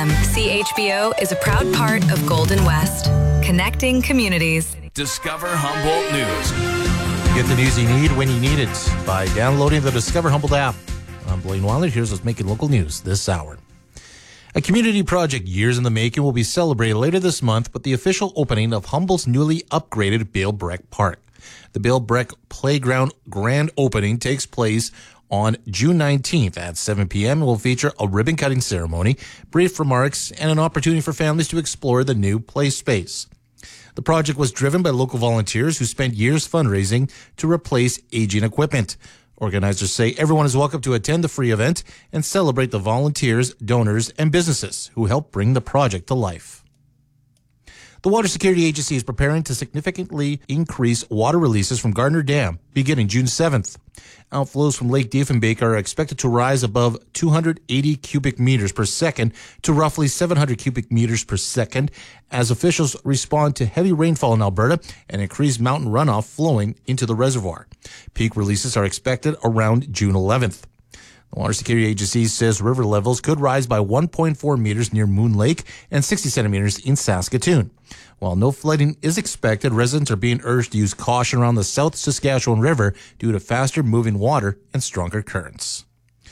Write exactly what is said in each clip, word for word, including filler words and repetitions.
C H B O is a proud part of Golden West, connecting communities. Discover Humboldt News. Get the news you need when you need it by downloading the Discover Humboldt app. I'm Blaine Weiler. Here's what's making local news this hour. A community project years in the making will be celebrated later this month with the official opening of Humboldt's newly upgraded Bale Breck Park. The Bale Breck Playground grand opening takes place on June nineteenth at seven p.m. and will feature a ribbon-cutting ceremony, brief remarks, and an opportunity for families to explore the new play space. The project was driven by local volunteers who spent years fundraising to replace aging equipment. Organizers say everyone is welcome to attend the free event and celebrate the volunteers, donors, and businesses who help bring the project to life. The Water Security Agency is preparing to significantly increase water releases from Gardner Dam beginning June seventh. Outflows from Lake Diefenbach are expected to rise above two hundred eighty cubic meters per second to roughly seven hundred cubic meters per second as officials respond to heavy rainfall in Alberta and increased mountain runoff flowing into the reservoir. Peak releases are expected around June eleventh. The Water Security Agency says river levels could rise by one point four meters near Moon Lake and sixty centimeters in Saskatoon. While no flooding is expected, residents are being urged to use caution around the South Saskatchewan River due to faster moving water and stronger currents.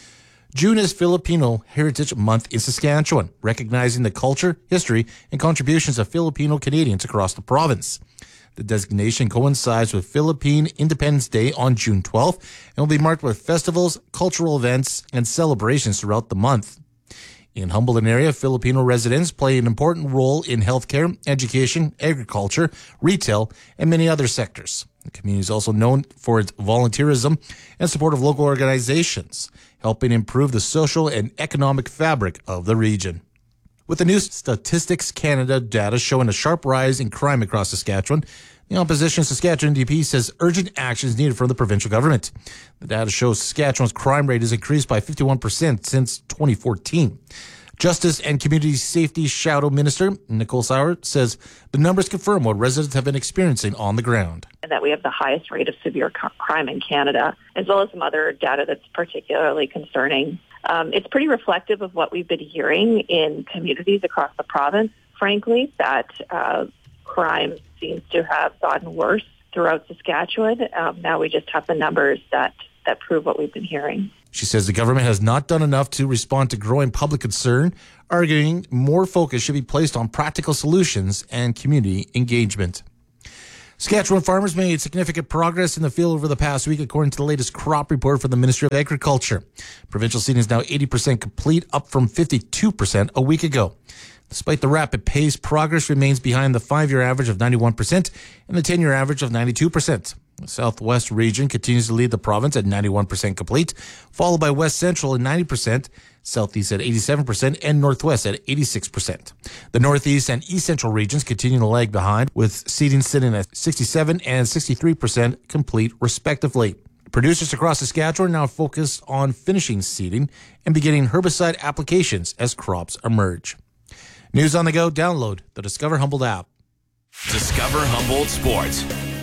June is Filipino Heritage Month in Saskatchewan, recognizing the culture, history, and contributions of Filipino Canadians across the province. The designation coincides with Philippine Independence Day on June twelfth and will be marked with festivals, cultural events, and celebrations throughout the month. In Humboldt area, Filipino residents play an important role in healthcare, education, agriculture, retail, and many other sectors. The community is also known for its volunteerism and support of local organizations, helping improve the social and economic fabric of the region. With the new Statistics Canada data showing a sharp rise in crime across Saskatchewan, the opposition Saskatchewan N D P says urgent action is needed from the provincial government. The data shows Saskatchewan's crime rate has increased by fifty-one percent since twenty fourteen. Justice and Community Safety Shadow Minister Nicole Sauer says the numbers confirm what residents have been experiencing on the ground. And that we have the highest rate of severe crime in Canada, as well as some other data that's particularly concerning. Um, it's pretty reflective of what we've been hearing in communities across the province, frankly, that uh, crime seems to have gotten worse throughout Saskatchewan. Um, now we just have the numbers that, that prove what we've been hearing. She says the government has not done enough to respond to growing public concern, arguing more focus should be placed on practical solutions and community engagement. Saskatchewan farmers made significant progress in the field over the past week, according to the latest crop report from the Ministry of Agriculture. Provincial seeding is now eighty percent complete, up from fifty-two percent a week ago. Despite the rapid pace, progress remains behind the five-year average of ninety-one percent and the ten-year average of ninety-two percent. The Southwest region continues to lead the province at ninety-one percent complete, followed by West Central at ninety percent, Southeast at eighty-seven percent, and Northwest at eighty-six percent. The Northeast and East Central regions continue to lag behind, with seeding sitting at sixty-seven and sixty-three percent complete, respectively. Producers across Saskatchewan are now focused on finishing seeding and beginning herbicide applications as crops emerge. News on the go, download the Discover Humboldt app. Discover Humboldt Sports.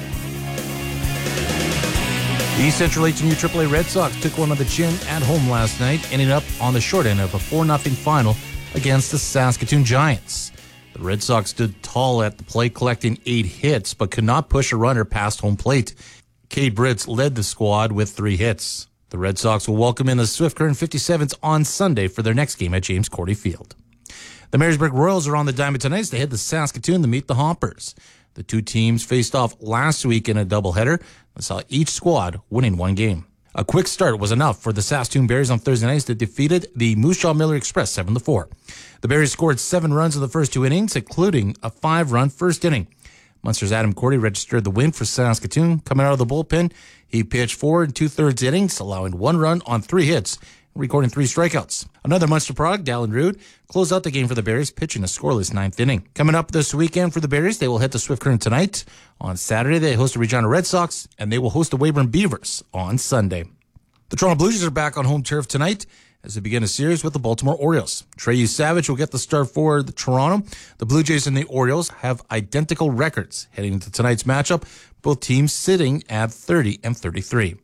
The East Central H and U triple A Red Sox took one on the chin at home last night, ending up on the short end of a four nothing final against the Saskatoon Giants. The Red Sox stood tall at the plate, collecting eight hits, but could not push a runner past home plate. Cade Britz led the squad with three hits. The Red Sox will welcome in the Swift Current fifty-sevens on Sunday for their next game at James Cordy Field. The Marysburg Royals are on the diamond tonight as they head to Saskatoon to meet the Hoppers. The two teams faced off last week in a doubleheader and saw each squad winning one game. A quick start was enough for the Saskatoon Berries on Thursday night that defeated the Moose Jaw Miller Express seven to four. The Berries scored seven runs in the first two innings, including a five-run first inning. Munster's Adam Cordy registered the win for Saskatoon. Coming out of the bullpen, he pitched four and two-thirds innings, allowing one run on three hits, recording three strikeouts. Another Munster product, Dallin Rood, closed out the game for the Berries, pitching a scoreless ninth inning. Coming up this weekend for the Berries, they will head to Swift Current tonight. On Saturday, they host the Regina Red Sox, and they will host the Weyburn Beavers on Sunday. The Toronto Blue Jays are back on home turf tonight as they begin a series with the Baltimore Orioles. Treyu Savage will get the start for the Toronto. The Blue Jays and the Orioles have identical records heading into tonight's matchup, both teams sitting at thirty and thirty-three.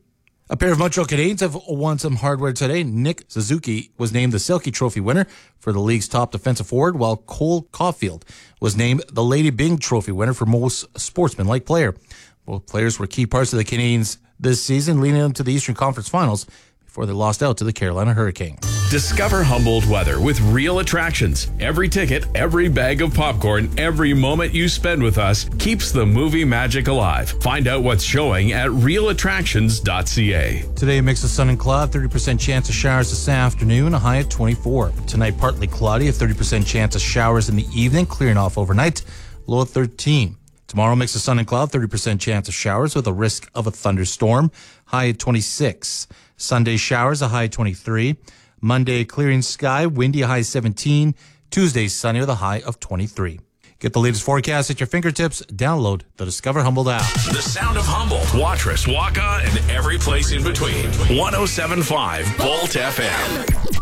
A pair of Montreal Canadiens have won some hardware today. Nick Suzuki was named the Selke Trophy winner for the league's top defensive forward, while Cole Caulfield was named the Lady Byng Trophy winner for most sportsmanlike player. Both players were key parts of the Canadiens this season, leading them to the Eastern Conference Finals before they lost out to the Carolina Hurricanes. Discover Humboldt weather with real attractions. Every ticket, every bag of popcorn, every moment you spend with us keeps the movie magic alive. Find out what's showing at real attractions dot c a. Today, a mix of sun and cloud, thirty percent chance of showers this afternoon, a high at twenty-four. Tonight, partly cloudy, a thirty percent chance of showers in the evening, clearing off overnight, low at thirteen. Tomorrow, mix of sun and cloud, thirty percent chance of showers with a risk of a thunderstorm, high at twenty-six. Sunday, showers, a high at twenty-three. Monday, clearing sky, windy, a high seventeen. Tuesday, sunny with a high of twenty-three. Get the latest forecast at your fingertips. Download the Discover Humboldt app. The sound of Humboldt, Watrous, Waka, and every place in between. one oh seven point five Bolt F M.